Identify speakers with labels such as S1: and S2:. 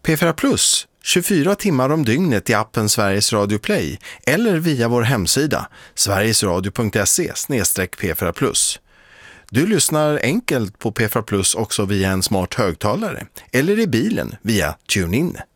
S1: P4 Plus, 24 timmar om dygnet i appen Sveriges Radio Play eller via vår hemsida sverigesradio.se/P4 Plus. Du lyssnar enkelt på P4 Plus också via en smart högtalare eller i bilen via TuneIn.